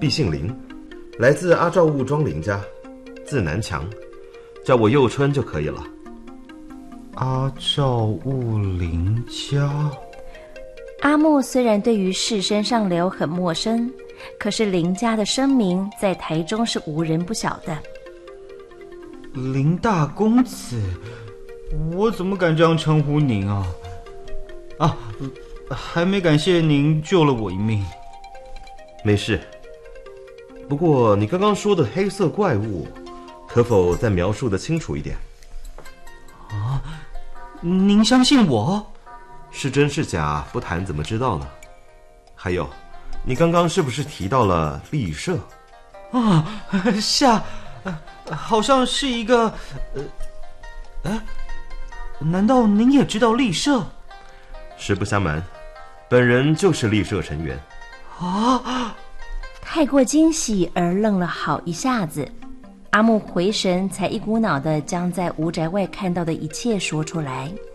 毕姓林，来自阿赵务庄林家，字南强，叫我幼春就可以了。 阿赵务林家。 阿木虽然对于士绅上流很陌生，可是林家的声名在台中是无人不晓的。 林大公子，我怎么敢这样称呼您啊？还没感谢您救了我一命。 没事，不过你刚刚说的黑色怪物，可否再描述得清楚一点？ 您相信我？ 是真是假不谈怎么知道呢？还有，你刚刚是不是提到了立社？ 好像是一个难道您也知道立社？ 实不相瞒，本人就是立社成员。 太过惊喜而愣了好一下子，阿木回神才一股脑地将在吴宅外看到的一切说出来。